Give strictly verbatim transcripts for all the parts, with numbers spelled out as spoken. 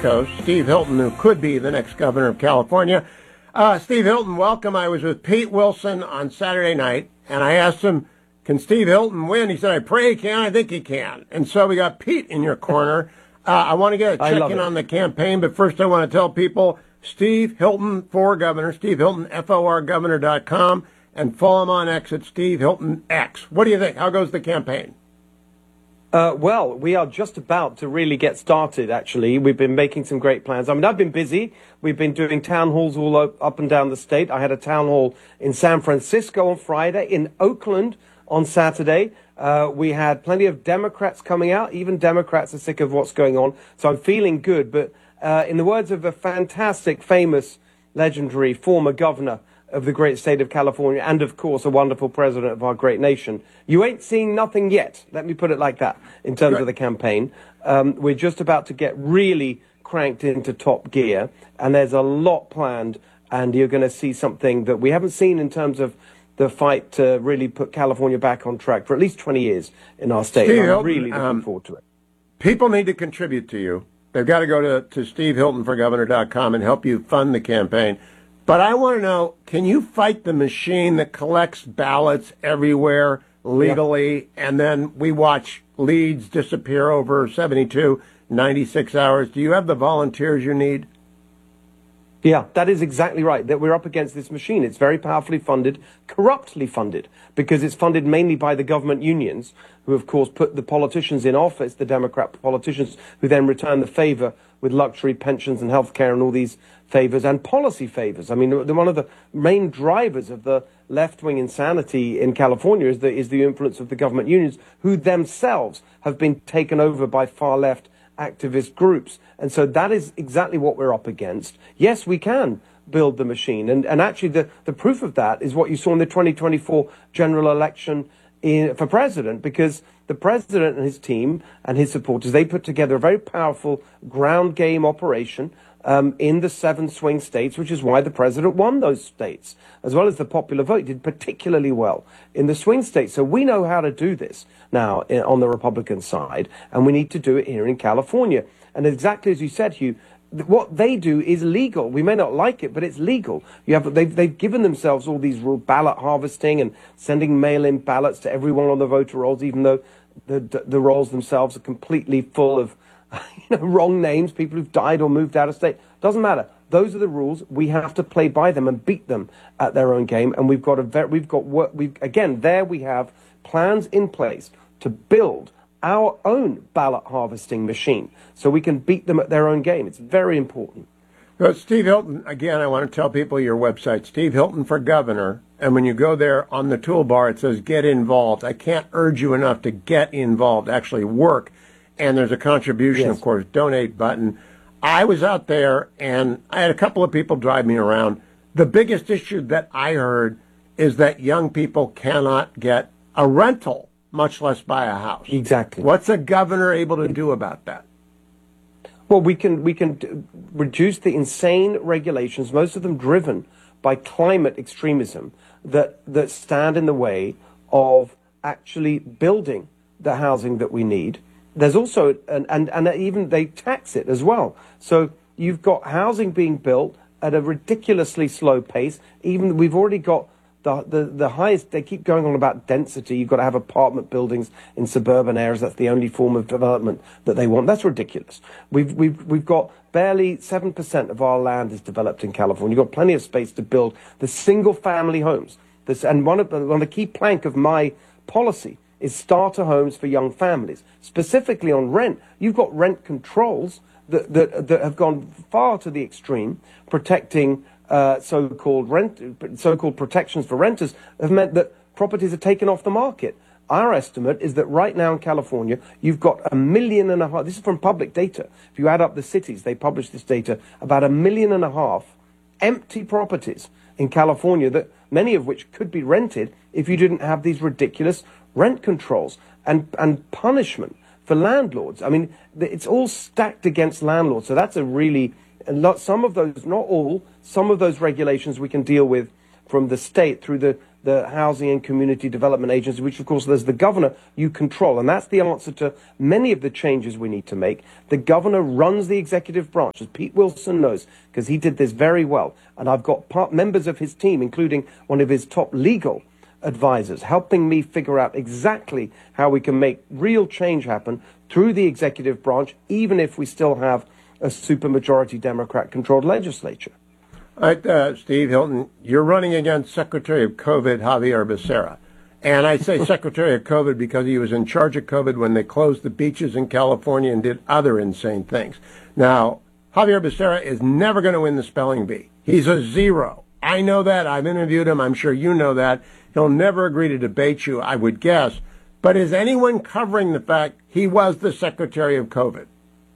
Coast, Steve Hilton, who could be the next governor of California. Uh, Steve Hilton, welcome. I was with Pete Wilson on Saturday night, and I asked him, can Steve Hilton win? He said, I pray he can. I think he can. And so we got Pete in your corner. Uh, I want to get a check-in on the campaign, but first I want to tell people, Steve Hilton for governor, Steve Hilton, F O R governor dot com, and follow him on X at Steve Hilton X. What do you think? How goes the campaign? Uh, well, we are just about to really get started, actually. We've been making some great plans. I mean, I've been busy. We've been doing town halls all up and down the state. I had a town hall in San Francisco on Friday, in Oakland on Saturday. Uh, we had plenty of Democrats coming out. Even Democrats are sick of what's going on. So I'm feeling good. But uh, in the words of a fantastic, famous, legendary former governor of the great state of California, and of course a wonderful president of our great nation, you ain't seen nothing yet. Let me put it like that in terms of the campaign. Um, we're just about to get really cranked into top gear, and there's a lot planned, and you're going to see something that we haven't seen in terms of the fight to really put California back on track for at least twenty years in our state. Steve I'm Hilton, really looking um, forward to it. People need to contribute to you. They've got to go to, to Steve Hilton for governor dot com and help you fund the campaign. But I want to know, can you fight the machine that collects ballots everywhere legally, yeah. and then we watch leads disappear over seventy-two, ninety-six hours? Do you have the volunteers you need? Yeah, that is exactly right, that we're up against this machine. It's very powerfully funded, corruptly funded, because it's funded mainly by the government unions, who, of course, put the politicians in office, the Democrat politicians, who then return the favor with luxury pensions and health care and all these favors and policy favors. I mean, one of the main drivers of the left-wing insanity in California is the, is the influence of the government unions, who themselves have been taken over by far-left activist groups. And so that is exactly what we're up against. Yes, we can build the machine. And, and actually, the, the proof of that is what you saw in the twenty twenty-four general election in, for president, because the president and his team and his supporters, they put together a very powerful ground game operation um, in the seven swing states, which is why the president won those states, as well as the popular vote. He did particularly well in the swing states. So we know how to do this now in, on the Republican side, and we need to do it here in California. And exactly as you said, Hugh, what they do is legal. We may not like it, but it's legal. You have they've, they've given themselves all these rule, ballot harvesting and sending mail-in ballots to everyone on the voter rolls, even though the, the, the rolls themselves are completely full of you know, wrong names, people who've died or moved out of state. Doesn't matter. Those are the rules. We have to play by them and beat them at their own game. And we've got a very, we've got work. We've again there we have plans in place to build our own ballot harvesting machine so we can beat them at their own game. It's very important. So Steve Hilton, again, I want to tell people your website, Steve Hilton for Governor. And when you go there on the toolbar, it says get involved. I can't urge you enough to get involved, actually work. And there's a contribution, yes. of course, donate button. I was out there, and I had a couple of people drive me around. The biggest issue that I heard is that young people cannot get a rental, much less buy a house. Exactly. What's a governor able to do about that? Well, we can we can d- reduce the insane regulations, most of them driven by climate extremism, that that stand in the way of actually building the housing that we need. There's also, and, and, and even they tax it as well. So you've got housing being built at a ridiculously slow pace. Even we've already got the, the, the highest, they keep going on about density. You've got to have apartment buildings in suburban areas. That's the only form of development that they want. That's ridiculous. We've, we've, we've got barely seven percent of our land is developed in California. You've got plenty of space to build the single family homes. This, and one of, the, one of the key plank of my policy is starter homes for young families, specifically on rent. You've got rent controls that that, that have gone far to the extreme, protecting uh, so-called rent, so-called protections for renters have meant that properties are taken off the market. Our estimate is that right now in California, you've got a million and a half. This is from public data. If you add up the cities, they publish this data, about a million and a half empty properties in California, that many of which could be rented if you didn't have these ridiculous rent controls and, and punishment for landlords. I mean, it's all stacked against landlords. So that's a really, a lot, some of those, not all, some of those regulations we can deal with from the state through the the Housing and Community Development Agency, which, of course, there's the governor you control. And that's the answer to many of the changes we need to make. The governor runs the executive branch, as Pete Wilson knows, because he did this very well. And I've got part members of his team, including one of his top legal advisors, helping me figure out exactly how we can make real change happen through the executive branch, even if we still have a supermajority Democrat-controlled legislature. All right, uh, Steve Hilton, you're running against Secretary of COVID Xavier Becerra. And I say Secretary of COVID because he was in charge of COVID when they closed the beaches in California and did other insane things. Now, Xavier Becerra is never going to win the spelling bee. He's a zero. I know that. I've interviewed him. I'm sure you know that. He'll never agree to debate you, I would guess. But is anyone covering the fact he was the Secretary of COVID?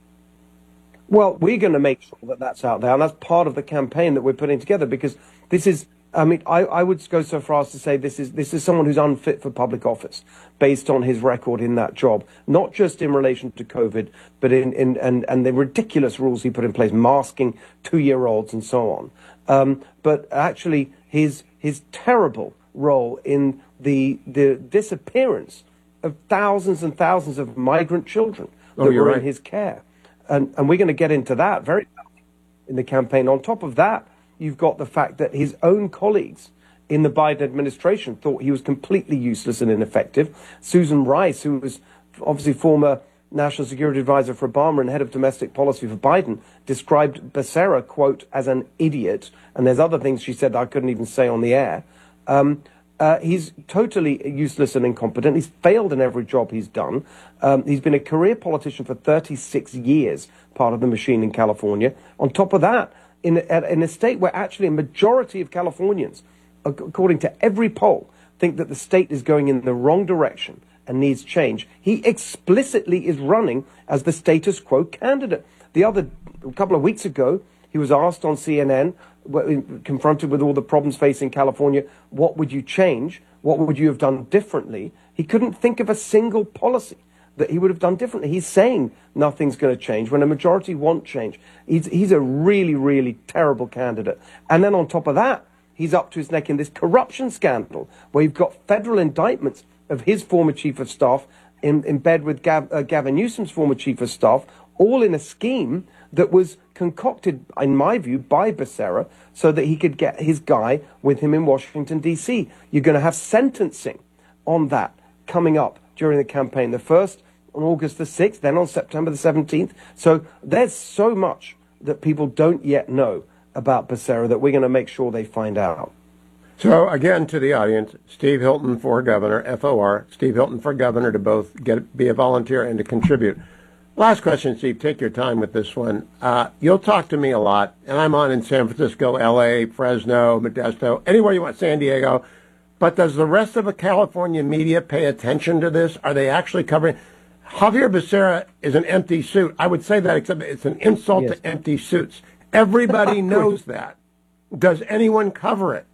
Well, we're going to make sure that that's out there, and that's part of the campaign that we're putting together, because this is, I mean, I, I would go so far as to say this is this is someone who's unfit for public office based on his record in that job, not just in relation to COVID, but in, in and, and the ridiculous rules he put in place, masking two-year-olds and so on. Um, but actually, his his terrible role in the the disappearance of thousands and thousands of migrant children that oh, you're were right. in his care. And, and we're going to get into that very in the campaign. On top of that, you've got the fact that his own colleagues in the Biden administration thought he was completely useless and ineffective. Susan Rice, who was obviously former National Security Advisor for Obama and head of domestic policy for Biden, described Becerra, quote, as an idiot. And there's other things she said I couldn't even say on the air. Um, Uh, he's totally useless and incompetent. He's failed in every job he's done. Um, he's been a career politician for thirty-six years, part of the machine in California. On top of that, in a, in a state where actually a majority of Californians, according to every poll, think that the state is going in the wrong direction and needs change, he explicitly is running as the status quo candidate. The other, a couple of weeks ago, he was asked on C N N, confronted with all the problems facing California, what would you change? What would you have done differently? He couldn't think of a single policy that he would have done differently. He's saying nothing's going to change when a majority want change. He's, he's a really, really terrible candidate. And then on top of that, he's up to his neck in this corruption scandal where you've got federal indictments of his former chief of staff in, in bed with Gav, uh, Gavin Newsom's former chief of staff, all in a scheme that was concocted, in my view, by Becerra so that he could get his guy with him in Washington, D C. You're going to have sentencing on that coming up during the campaign. The first on August the sixth, then on September the seventeenth. So there's so much that people don't yet know about Becerra that we're going to make sure they find out. So, again, to the audience, Steve Hilton for governor, F O R, Steve Hilton for governor, to both get be a volunteer and to contribute. Last question, Steve. Take your time with this one. Uh, you'll talk to me a lot, and I'm on in San Francisco, L A, Fresno, Modesto, anywhere you want, San Diego. But does the rest of the California media pay attention to this? Are they actually covering? Xavier Becerra is an empty suit. I would say that, except it's an insult Yes. to empty suits. Everybody knows that. Does anyone cover it?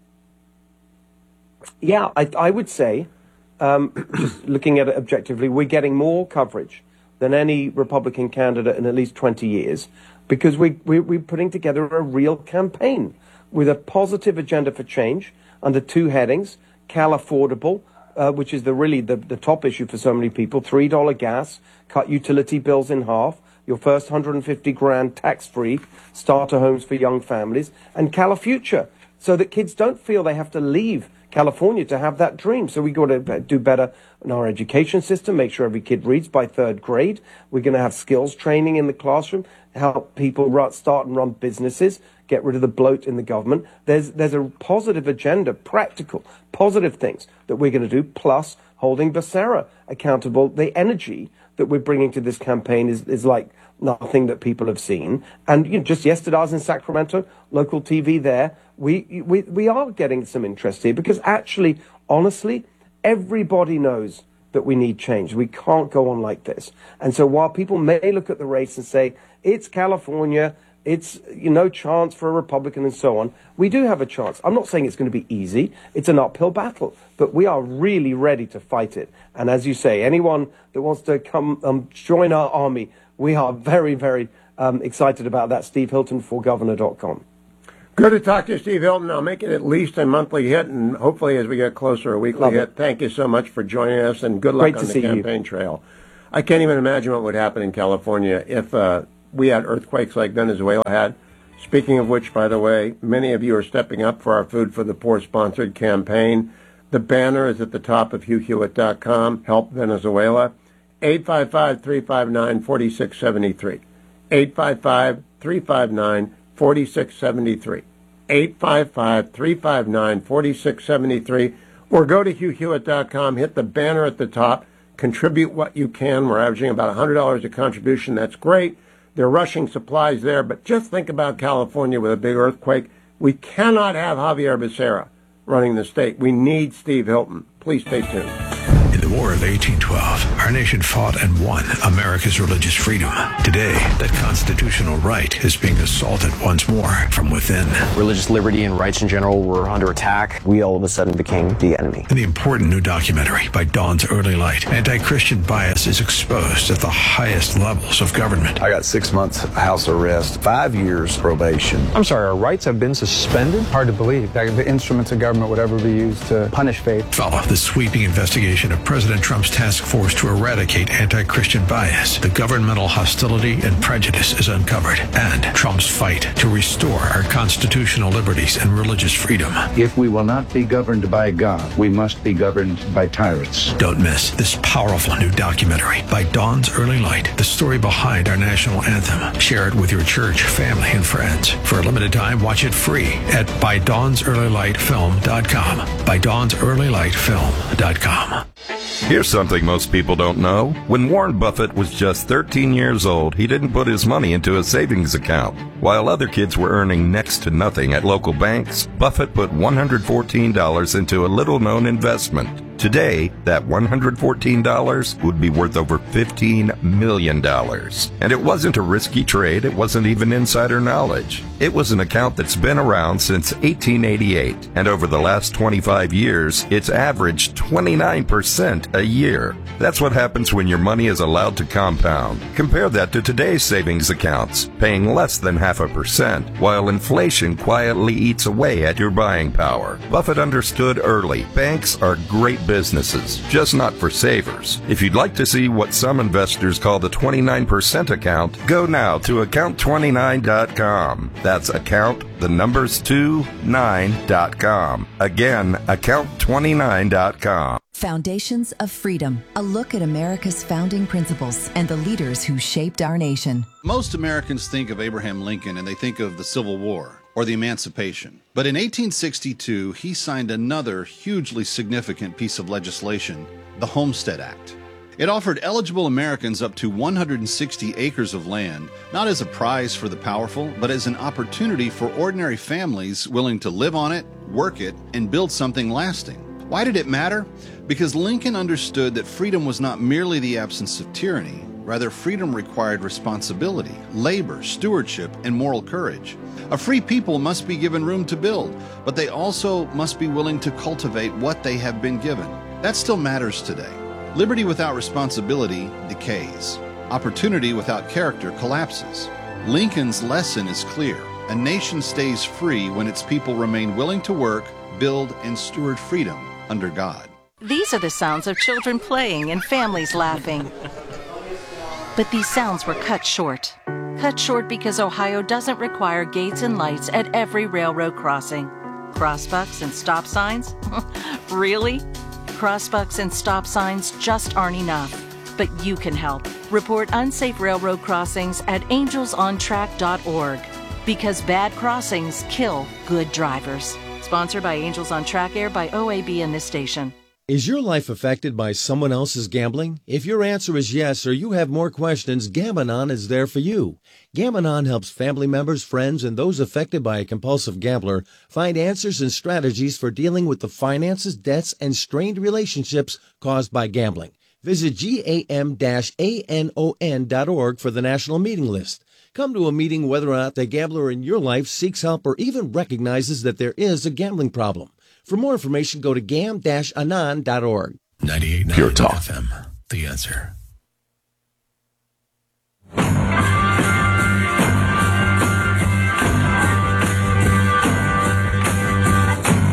Yeah, I, I would say, um, just looking at it objectively, we're getting more coverage than any Republican candidate in at least twenty years, because we, we, we're putting together a real campaign with a positive agenda for change under two headings: Cal Affordable, uh, which is the really the, the top issue for so many people, three dollar gas, cut utility bills in half, your first one hundred fifty grand tax-free starter homes for young families, and Cal Future, so that kids don't feel they have to leave California to have that dream. So we got to do better in our education system, make sure every kid reads by third grade. We're going to have skills training in the classroom, help people run, start and run businesses, get rid of the bloat in the government. There's there's a positive agenda, practical, positive things that we're going to do, plus holding Becerra accountable. The energy that we're bringing to this campaign is, is like nothing that people have seen. And you know, just yesterday I was in Sacramento, local T V there. We, we, we are getting some interest here because actually, honestly, everybody knows that we need change. We can't go on like this. And so while people may look at the race and say, it's California, it's you know, no chance for a Republican and so on, we do have a chance. I'm not saying it's going to be easy. It's an uphill battle, but we are really ready to fight it. And as you say, anyone that wants to come um, join our army, we are very, very um, excited about that. Steve Hilton for governor dot com. Good to talk to you, Steve Hilton. I'll make it at least a monthly hit, and hopefully as we get closer, a weekly Love hit. it. Thank you so much for joining us, and good luck Great on to the see campaign you. trail. I can't even imagine what would happen in California if uh, we had earthquakes like Venezuela had. Speaking of which, by the way, many of you are stepping up for our Food for the Poor sponsored campaign. The banner is at the top of hugh hewitt dot com. Help Venezuela. eight five five, three five nine, four six seven three. eight five five, three five nine, four six seven three. eight five five, three five nine, four six seven three. Or go to hugh hewitt dot com, hit the banner at the top, contribute what you can. We're averaging about one hundred dollars a contribution. That's great. They're rushing supplies there, but just think about California with a big earthquake. We cannot have Javier Becerra running the state. We need Steve Hilton. Please stay tuned. In the War of eighteen twelve, our nation fought and won America's religious freedom. Today, that constitutional right is being assaulted once more from within. Religious liberty and rights in general were under attack. We all of a sudden became the enemy. In the important new documentary by Dawn's Early Light, anti-Christian bias is exposed at the highest levels of government. I got six months house arrest, five years probation. I'm sorry, our rights have been suspended? Hard to believe that the instruments of government would ever be used to punish faith. Follow the sweeping investigation of President Trump's task force to eradicate anti-Christian bias. The governmental hostility and prejudice is uncovered, and Trump's fight to restore our constitutional liberties and religious freedom. If we will not be governed by God, we must be governed by tyrants. Don't miss this powerful new documentary by Dawn's Early Light, the story behind our national anthem. Share it with your church, family, and friends. For a limited time, watch it free at by dawns early light film dot com. by dawns early light film dot com. Here's something most people don't know. When Warren Buffett was just thirteen years old, he didn't put his money into a savings account. While other kids were earning next to nothing at local banks, Buffett put one hundred fourteen dollars into a little-known investment. Today, that one hundred fourteen dollars would be worth over fifteen million dollars. And it wasn't a risky trade. It wasn't even insider knowledge. It was an account that's been around since eighteen eighty-eight. And over the last twenty-five years, it's averaged twenty-nine percent a year. That's what happens when your money is allowed to compound. Compare that to today's savings accounts, paying less than half a percent, while inflation quietly eats away at your buying power. Buffett understood early. Banks are great businesses, just not for savers. If you'd like to see what some investors call the twenty-nine percent account, go now to account twenty-nine dot com. That's account, the numbers two, nine dot com. Again, account twenty-nine dot com. Foundations of Freedom, a look at America's founding principles and the leaders who shaped our nation. Most Americans think of Abraham Lincoln and they think of the Civil War or the Emancipation. But in eighteen sixty-two, he signed another hugely significant piece of legislation, the Homestead Act. It offered eligible Americans up to one hundred sixty acres of land, not as a prize for the powerful, but as an opportunity for ordinary families willing to live on it, work it, and build something lasting. Why did it matter? Because Lincoln understood that freedom was not merely the absence of tyranny. Rather, freedom required responsibility, labor, stewardship, and moral courage. A free people must be given room to build, but they also must be willing to cultivate what they have been given. That still matters today. Liberty without responsibility decays. Opportunity without character collapses. Lincoln's lesson is clear. A nation stays free when its people remain willing to work, build, and steward freedom under God. These are the sounds of children playing and families laughing. But these sounds were cut short. Cut short because Ohio doesn't require gates and lights at every railroad crossing. Crossbucks and stop signs? Really? Crossbucks and stop signs just aren't enough. But you can help. Report unsafe railroad crossings at angels on track dot org. Because bad crossings kill good drivers. Sponsored by Angels on Track, aired by O A B and this station. Is your life affected by someone else's gambling? If your answer is yes, or you have more questions, Gam-Anon is there for you. Gam-Anon helps family members, friends, and those affected by a compulsive gambler find answers and strategies for dealing with the finances, debts, and strained relationships caused by gambling. Visit gam dash anon dot org for the national meeting list. Come to a meeting whether or not the gambler in your life seeks help or even recognizes that there is a gambling problem. For more information, go to gam dash anon dot org. ninety-eight point nine F M, The Answer.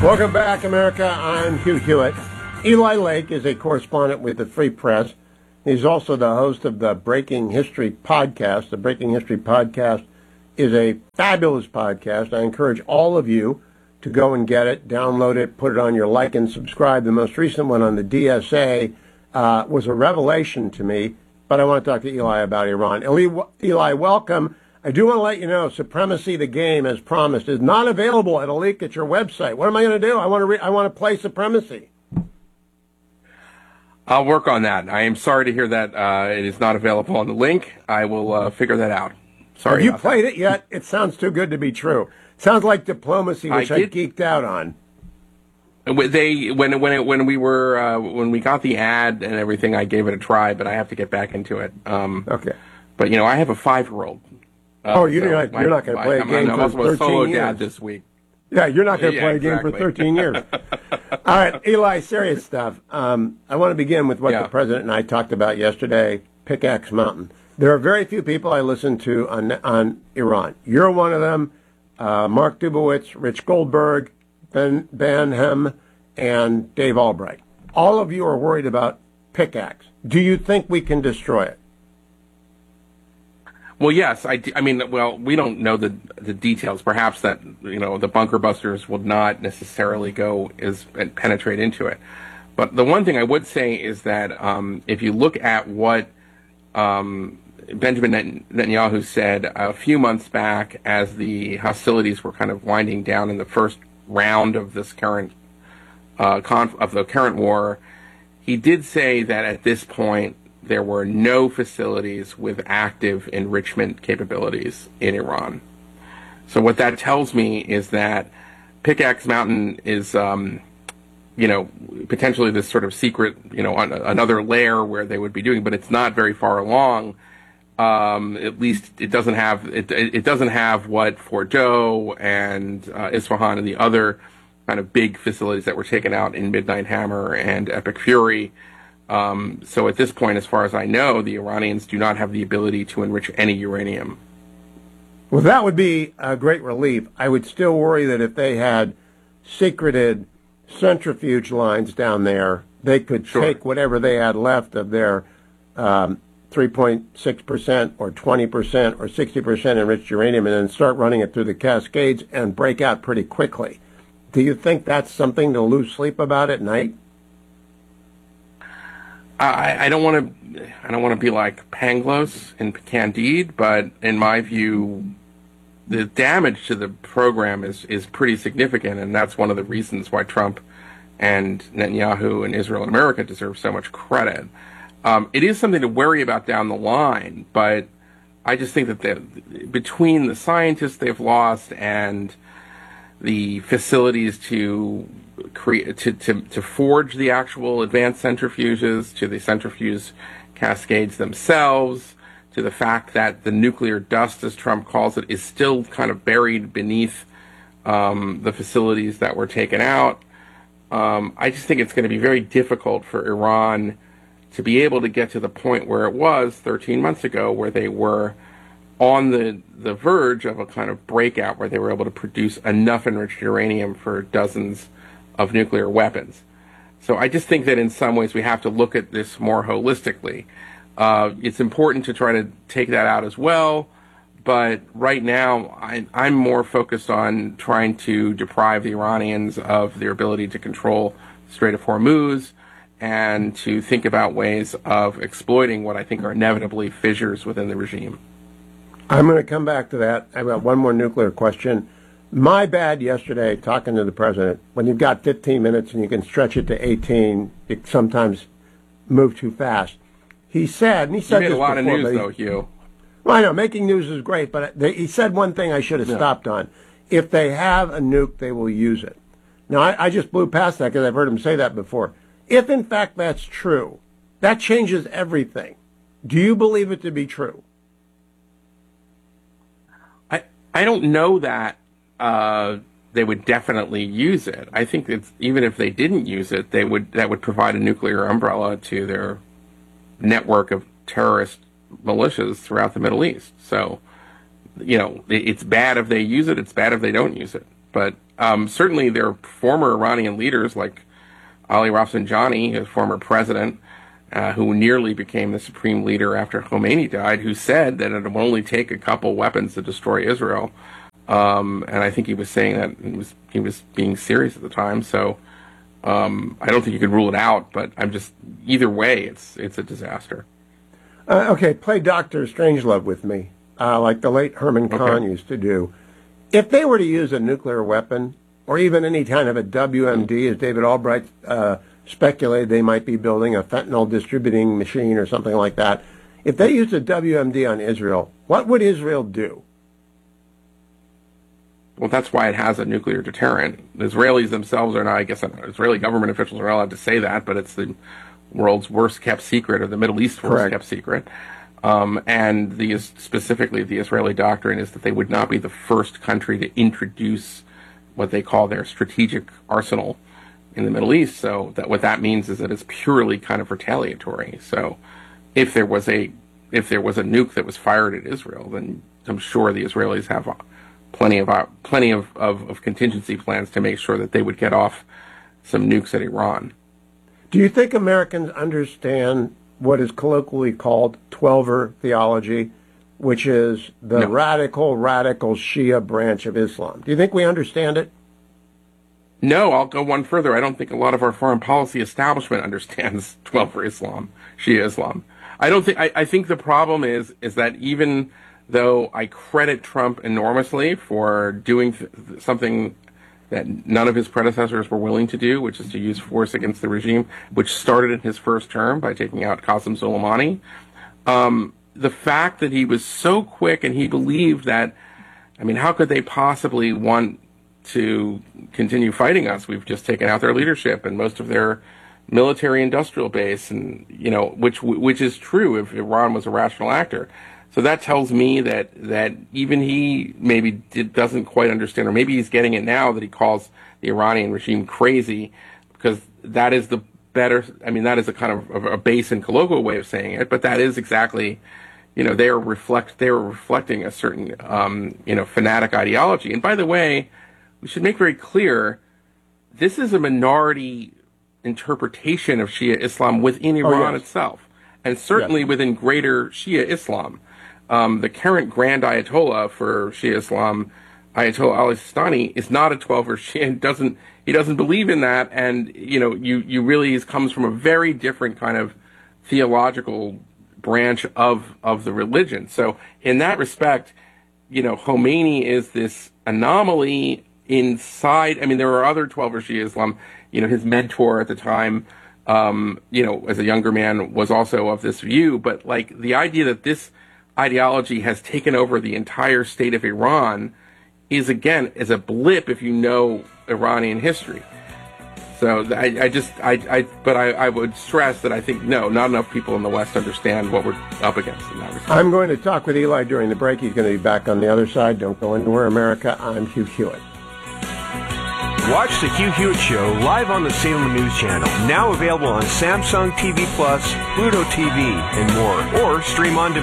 Welcome back, America. I'm Hugh Hewitt. Eli Lake is a correspondent with the Free Press. He's also the host of the Breaking History podcast. The Breaking History podcast is a fabulous podcast. I encourage all of you to go and get it, download it, put it on your like and subscribe. The most recent one on the D S A uh, was a revelation to me, but I want to talk to Eli about Iran. Eli, Eli, welcome. I do want to let you know, Supremacy the Game, as promised, is not available at a leak at your website. What am I going to do? I want to re- I want to play Supremacy. I'll work on that. I am sorry to hear that uh, it is not available on the link. I will uh, figure that out. Sorry. Have you about played that. it yet? It sounds too good to be true. Sounds like Diplomacy, which I, I geeked out on. They when when it, when we were uh, when we got the ad and everything, I gave it a try, but I have to get back into it. Um, okay. But you know, I have a five-year-old. Uh, oh, you're so not you're not going to play a game I'm, I'm for a solo thirteen years. dad this week. Yeah, you're not going to yeah, play a exactly. game for thirteen years. All right, Eli, serious stuff. Um, I want to begin with what yeah. the president and I talked about yesterday, Pickaxe Mountain. There are very few people I listen to on on Iran. You're one of them. Uh, Mark Dubowitz, Rich Goldberg, Ben Banham, and Dave Albright. All of you are worried about Pickaxe. Do you think we can destroy it? Well, yes. I, I mean, well, we don't know the the details. Perhaps that, you know, the bunker busters would not necessarily go as and penetrate into it. But the one thing I would say is that um, if you look at what um, Benjamin Netanyahu said a few months back, as the hostilities were kind of winding down in the first round of this current uh, conf- of the current war, he did say that at this point there were no facilities with active enrichment capabilities in Iran. So what that tells me is that Pickaxe Mountain is, um, you know, potentially this sort of secret, you know, on another layer where they would be doing, but it's not very far along. Um, at least it doesn't have it. It doesn't have what Fordow and uh, Isfahan and the other kind of big facilities that were taken out in Midnight Hammer and Epic Fury. Um, so at this point, as far as I know, the Iranians do not have the ability to enrich any uranium. Well, that would be a great relief. I would still worry that if they had secreted centrifuge lines down there, they could Sure. take whatever they had left of their um, three point six percent or twenty percent or sixty percent enriched uranium and then start running it through the Cascades and break out pretty quickly. Do you think that's something to lose sleep about at night? I, I don't want to. I don't want to be like Pangloss and Candide, but in my view, the damage to the program is is pretty significant, and that's one of the reasons why Trump and Netanyahu and Israel and America deserve so much credit. Um, it is something to worry about down the line, but I just think that the, between the scientists they've lost and the facilities to create to, to, to forge the actual advanced centrifuges, to the centrifuge cascades themselves, to the fact that the nuclear dust, as Trump calls it, is still kind of buried beneath um, the facilities that were taken out. Um, I just think it's going to be very difficult for Iran to be able to get to the point where it was thirteen months ago, where they were on the, the verge of a kind of breakout where they were able to produce enough enriched uranium for dozens of nuclear weapons. So I just think that in some ways we have to look at this more holistically. Uh, it's important to try to take that out as well, but right now I, I'm more focused on trying to deprive the Iranians of their ability to control the Strait of Hormuz and to think about ways of exploiting what I think are inevitably fissures within the regime. I'm going to come back to that. I've got one more nuclear question. My bad yesterday talking to the president. When you've got fifteen minutes and you can stretch it to eighteen, it sometimes move too fast. He said, and he said you made this a lot before, of news, he, though, Hugh. Well, I know, making news is great, but they, he said one thing I should have Yeah. stopped on. If they have a nuke, they will use it. Now, I, I just blew past that because I've heard him say that before. If, in fact, that's true, that changes everything. Do you believe it to be true? I I don't know that uh, they would definitely use it. I think that even if they didn't use it, they would that would provide a nuclear umbrella to their network of terrorist militias throughout the Middle East. So, you know, it, it's bad if they use it. It's bad if they don't use it. But um, certainly there are former Iranian leaders like Ali Rafsanjani, a former president, uh, who nearly became the supreme leader after Khomeini died, who said that it will only take a couple weapons to destroy Israel. Um, and I think he was saying that he was he was being serious at the time. So um, I don't think you could rule it out. But I'm just either way, it's it's a disaster. Uh, okay, play Doctor Strangelove with me, uh, like the late Herman Kahn Okay. used to do. If they were to use a nuclear weapon, or even any kind of a W M D, as David Albright uh, speculated they might be building a fentanyl distributing machine or something like that, if they used a W M D on Israel, what would Israel do? Well, that's why it has a nuclear deterrent. The Israelis themselves are not, I guess, Israeli government officials are not allowed to say that, but it's the world's worst kept secret, or the Middle East's worst Correct. kept secret. Um, and the specifically the Israeli doctrine is that they would not be the first country to introduce what they call their strategic arsenal in the Middle East. So that what that means is that it's purely kind of retaliatory. So if there was a if there was a nuke that was fired at Israel, then I'm sure the Israelis have uh, plenty of uh, plenty of, of, of contingency plans to make sure that they would get off some nukes at Iran. Do you think Americans understand what is colloquially called Twelver theology, which is the No. radical, radical Shia branch of Islam? Do you think we understand it? No, I'll go one further. I don't think a lot of our foreign policy establishment understands Twelver Islam, Shia Islam. I don't think. I, I think the problem is is that even though I credit Trump enormously for doing th- something that none of his predecessors were willing to do, which is to use force against the regime, which started in his first term by taking out Qasem Soleimani. Um, the fact that he was so quick and he believed that, I mean, how could they possibly want to continue fighting us? We've just taken out their leadership and most of their military industrial base, and, you know, which which is true if Iran was a rational actor. So that tells me that, that even he maybe did, doesn't quite understand, or maybe he's getting it now that he calls the Iranian regime crazy, because that is the better, I mean, that is a kind of a base and colloquial way of saying it, but that is exactly, you know, they are reflect, they are reflecting a certain, um, you know, fanatic ideology. And by the way, we should make very clear, this is a minority interpretation of Shia Islam within Iran Oh, yes. itself, and certainly Yes. within greater Shia Islam. Um, the current Grand Ayatollah for Shia Islam, Ayatollah Ali Sistani, is not a twelver Shia. And doesn't he doesn't believe in that, and you know, you you really he comes from a very different kind of theological branch of of the religion. So in that respect, you know, Khomeini is this anomaly inside. I mean, there are other twelver Shia Islam. You know, his mentor at the time, um, you know, as a younger man, was also of this view. But like the idea that this ideology has taken over the entire state of Iran is, again, is a blip if you know Iranian history. So I, I just, I, I, but I, I would stress that I think, no, not enough people in the West understand what we're up against in that respect. I'm going to talk with Eli during the break. He's going to be back on the other side. Don't go anywhere, America. I'm Hugh Hewitt. Watch the Hugh Hewitt Show live on the Salem News Channel, now available on Samsung T V Plus, Pluto T V, and more, or stream on demand.